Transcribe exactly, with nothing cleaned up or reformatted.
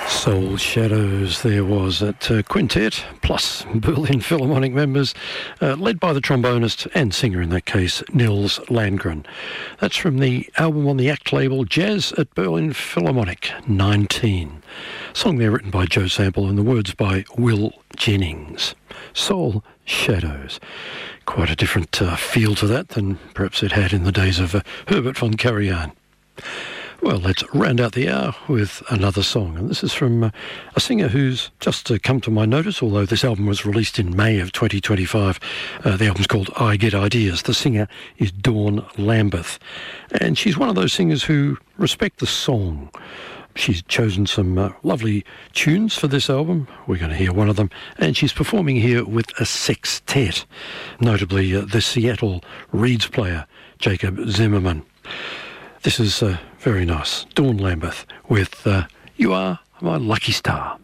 Soul Shadows there was at uh, quintet plus Berlin Philharmonic members, uh, led by the trombonist and singer in that case, Nils Landgren. That's from the album on the ACT label, Jazz at Berlin Philharmonic nineteen. Song there written by Joe Sample and the words by Will Jennings. Soul Shadows. Quite a different uh, feel to that than perhaps it had in the days of uh, Herbert von Karajan. Well, let's round out the hour with another song. And this is from uh, a singer who's just uh, come to my notice, although this album was released in May of twenty twenty-five. Uh, the album's called I Get Ideas. The singer is Dawn Lambeth. And she's one of those singers who respect the song. She's chosen some uh, lovely tunes for this album. We're going to hear one of them. And she's performing here with a sextet, notably uh, the Seattle Reeds player, Jacob Zimmerman. This is uh, very nice. Dawn Lambeth with uh, You Are My Lucky Star.